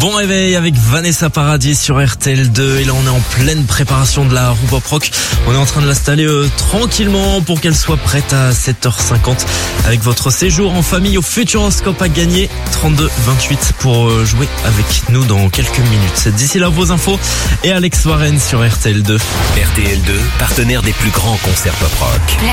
Bon réveil avec Vanessa Paradis sur RTL2 et là on est en pleine préparation de la roue pop rock. On est en train de l'installer tranquillement pour qu'elle soit prête à 7h50 avec votre séjour en famille au Futuroscope à gagner 32-28 pour jouer avec nous dans quelques minutes. D'ici là vos infos et Alex Warren sur RTL2. RTL2, partenaire des plus grands concerts pop rock.